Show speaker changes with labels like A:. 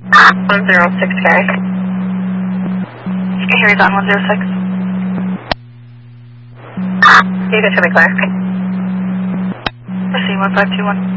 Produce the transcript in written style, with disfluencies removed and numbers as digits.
A: 106K. Harry's on 106. You can show me clear. Proceed 1521.